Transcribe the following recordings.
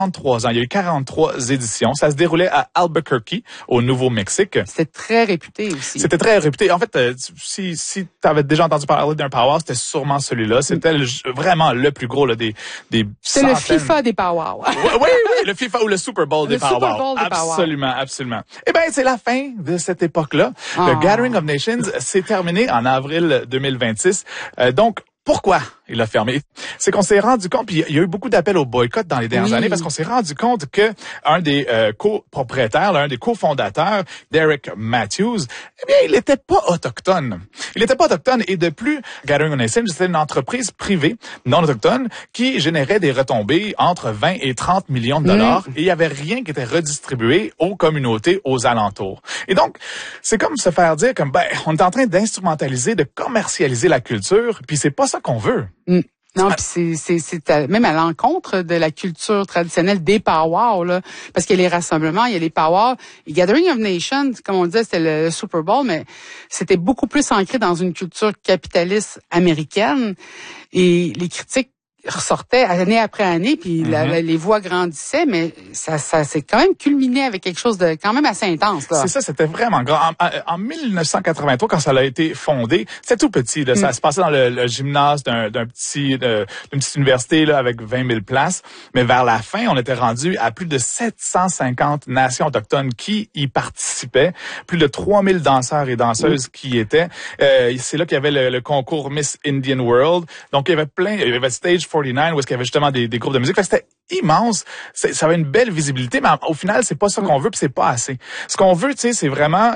43 ans. Il y a eu 43 éditions. Ça se déroulait à Albuquerque, au Nouveau-Mexique. C'était très réputé aussi. C'était très réputé. En fait, si tu avais déjà entendu parler d'un powwow, c'était sûrement celui-là. C'était vraiment le plus gros là, des c'est le FIFA des powwows. Oui, le FIFA ou le Super Bowl des powwows. Absolument, absolument. Eh bien, c'est la fin de cette époque-là. Le Gathering of Nations s'est terminé en avril 2026. Donc, pourquoi il a fermé? C'est qu'on s'est rendu compte, puis il y a eu beaucoup d'appels au boycott dans les dernières années, parce qu'on s'est rendu compte que un des copropriétaires, un des cofondateurs, Derek Matthews, eh bien, il n'était pas autochtone. Il n'était pas autochtone, et de plus, Gathering of Nations, c'était une entreprise privée non autochtone qui générait des retombées entre 20 et 30 millions de dollars, et il n'y avait rien qui était redistribué aux communautés aux alentours. Et donc, c'est comme se faire dire comme, on est en train d'instrumentaliser, de commercialiser la culture, puis c'est pas ça qu'on veut. Non, puis c'est même à l'encontre de la culture traditionnelle des powwows, là. Parce qu'il y a les rassemblements, il y a les powwows. Et Gathering of Nations, comme on disait, c'était le Super Bowl, mais c'était beaucoup plus ancré dans une culture capitaliste américaine. Et les critiques ressortaient année après année, puis les voix grandissaient, mais ça s'est quand même culminé avec quelque chose de quand même assez intense, là. C'est ça, c'était vraiment grand. En 1983, quand ça a été fondé, c'était tout petit, là. Ça se passait dans le gymnase d'une petite université, là, avec 20 000 places. Mais vers la fin, on était rendu à plus de 750 nations autochtones qui y participaient. Plus de 3000 danseurs et danseuses qui y étaient. C'est là qu'il y avait le concours Miss Indian World. Donc, il y avait Stage 49, où est-ce qu'il y avait justement des groupes de musique. Fait que c'était immense. Ça avait une belle visibilité, mais au final, c'est pas ça qu'on veut, puis c'est pas assez. Ce qu'on veut, tu sais, c'est vraiment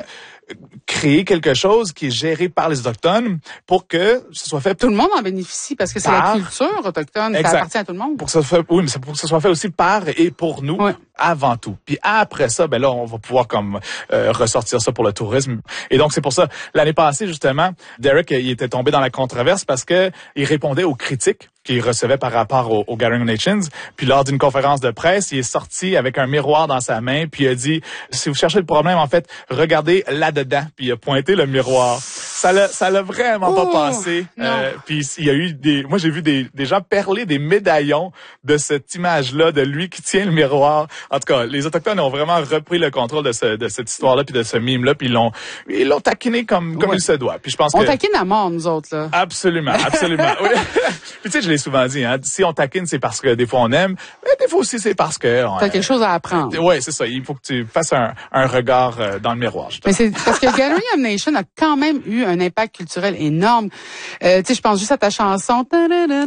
créer quelque chose qui est géré par les Autochtones pour que ce soit fait... Tout le monde en bénéficie parce que c'est la culture autochtone, ça appartient à tout le monde. Pour que ça soit fait, oui, mais pour que ce soit fait aussi par et pour nous, avant tout. Puis après ça, là, on va pouvoir ressortir ça pour le tourisme. Et donc, c'est pour ça, l'année passée, justement, Derek, il était tombé dans la controverse parce que il répondait aux critiques qu'il recevait par rapport au Gathering of Nations. Puis lors d'une conférence de presse, il est sorti avec un miroir dans sa main, puis il a dit, si vous cherchez le problème, en fait, regardez là-dedans. Puis il a pointé le miroir. Ça l'a vraiment pas passé. Puis il y a eu moi j'ai vu des gens perler des médaillons de cette image-là, de lui qui tient le miroir. En tout cas, les Autochtones ont vraiment repris le contrôle de cette histoire-là, puis de ce mime-là, puis ils l'ont taquiné comme il se doit. Puis je pense on taquine à mort, nous autres, là. Absolument. Oui. Puis tu sais, je l'ai souvent dit, hein, si on taquine, c'est parce que des fois on aime, mais des fois aussi c'est parce que... T'as quelque chose à apprendre. Oui, c'est ça. Il faut que tu fasses un regard dans le miroir. Mais c'est parce que Gathering of Nations a quand même eu un impact culturel énorme. Tu sais, je pense juste à ta chanson. Tu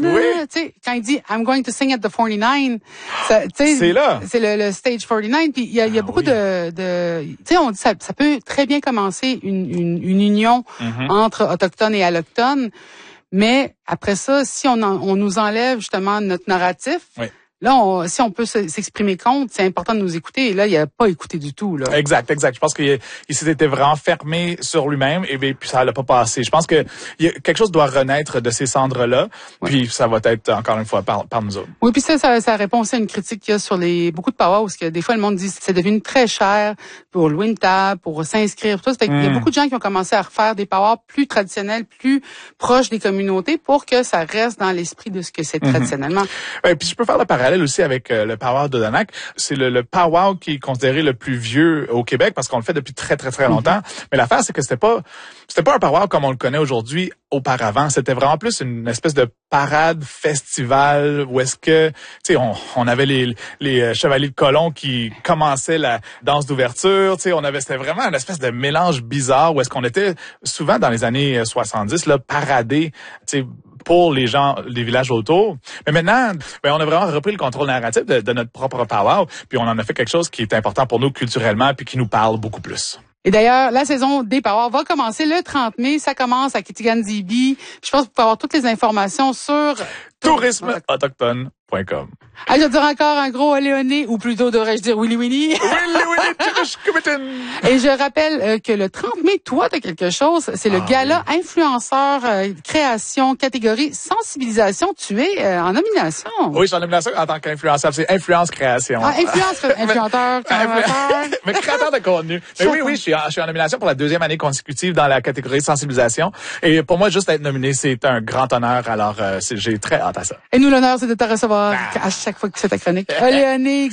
sais, quand il dit I'm going to sing at the 49, c'est là. C'est le stage 49. Puis il y a beaucoup de tu sais, on dit ça peut très bien commencer une union entre autochtones et allochtones. Mais après ça, si on nous enlève justement notre narratif, là, si on peut s'exprimer contre, c'est important de nous écouter. Et là, il a pas écouté du tout, là. Exact. Je pense qu'il s'était vraiment fermé sur lui-même et puis ça l'a pas passé. Je pense que quelque chose doit renaître de ces cendres-là. Puis ça va être encore une fois par nous autres. Oui, puis ça répond aussi à une critique qu'il y a sur beaucoup de powwows, parce que des fois le monde dit que c'est devenu très cher pour louer une table, pour s'inscrire, tout ça. Il y a beaucoup de gens qui ont commencé à refaire des powwows plus traditionnels, plus proches des communautés, pour que ça reste dans l'esprit de ce que c'est traditionnellement. Ouais, puis je peux faire le parallèle aussi avec le powwow d'Odanak. C'est le powwow qui est considéré le plus vieux au Québec parce qu'on le fait depuis très, très, très longtemps. Mais l'affaire, c'est que c'était pas un powwow comme on le connaît aujourd'hui auparavant. C'était vraiment plus une espèce de parade, festival, où est-ce que, tu sais, on avait les chevaliers de colon qui commençaient la danse d'ouverture. Tu sais, c'était vraiment une espèce de mélange bizarre où est-ce qu'on était souvent dans les années 70, là, paradés, tu sais, pour les gens des villages autour. Mais maintenant, on a vraiment repris le contrôle narratif de notre propre powwow, puis on en a fait quelque chose qui est important pour nous culturellement, puis qui nous parle beaucoup plus. Et d'ailleurs, la saison des powwows va commencer le 30 mai. Ça commence à Kitigan-Zibi. Je pense que vous pouvez avoir toutes les informations sur tourismeautochtone.com. Je vais dire encore un gros Léoné, ou plutôt devrais-je dire Willy Winnie. Et je rappelle que le 30 mai, toi, t'as quelque chose. C'est le gala influenceur création catégorie sensibilisation. Tu es en nomination. Oui, je suis en nomination en tant qu'influenceur. C'est influence création. Influenteur, mais créateur de contenu. Mais oui, je suis en nomination pour la 2e année consécutive dans la catégorie sensibilisation. Et pour moi, juste être nominé, c'est un grand honneur. Alors, j'ai très hâte à ça. Et nous, l'honneur, c'est de te recevoir à chaque fois que c'est ta chronique. Léoné